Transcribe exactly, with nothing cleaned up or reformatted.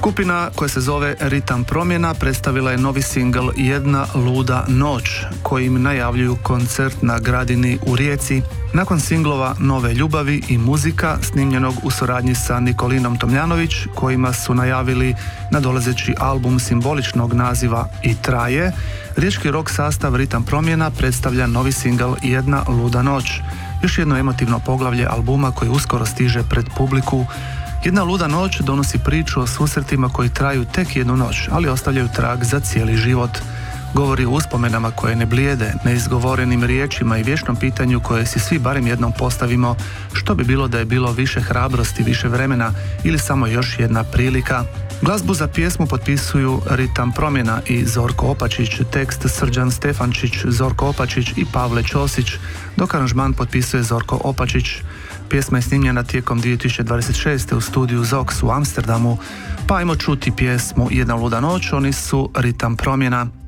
Skupina koja se zove Ritam promjena predstavila je novi singl Jedna luda noć, kojim najavljuju koncert na Gradini u Rijeci nakon singlova Nove ljubavi i Muzika snimljenog u suradnji sa Nikolinom Tomljanović, kojima su najavili nadolazeći album simboličnog naziva I traje. Riječki rock sastav Ritam promjena predstavlja novi singl Jedna luda noć, još jedno emotivno poglavlje albuma koji uskoro stiže pred publiku. Jedna luda noć donosi priču o susretima koji traju tek jednu noć, ali ostavljaju trag za cijeli život. Govori o uspomenama koje ne blijede, neizgovorenim riječima i vječnom pitanju koje si svi barem jednom postavimo, što bi bilo da je bilo više hrabrosti, više vremena ili samo još jedna prilika. Glazbu za pjesmu potpisuju Ritam promjena i Zorko Opačić, tekst Srđan Stefančić, Zorko Opačić i Pavle Ćosić, dok aranžman potpisuje Zorko Opačić. Pjesma je snimljena tijekom dvije tisuće dvadeset šeste. u studiju Zox u Amsterdamu, pa ajmo čuti pjesmu Jedna luda noć, oni su Ritam promjena.